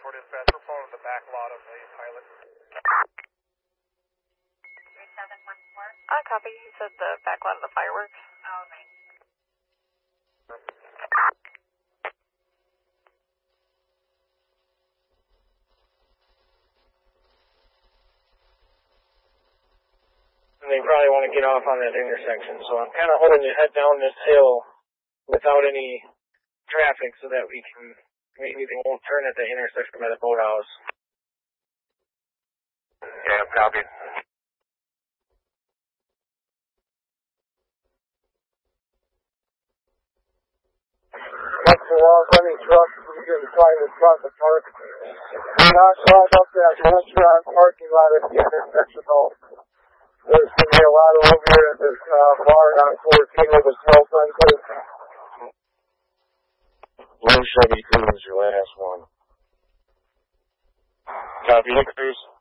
dispatch. We're following the back lot of the pilot. 3714. Copy. He said the back lot of the fireworks. Oh, right. And they probably want to get off on that intersection, so I'm kind of holding you head down this hill without any traffic so that we can, maybe they won't turn at the intersection by the boathouse. Yeah, copy. That's the long-running truck. We can find the truck to park. We're not caught up that restaurant parking lot at the intersection, though. There's going to be a lot over here at this bar on 14 with a small sunset. Blue Chevy Cruise, your last one. Copy, Cruise.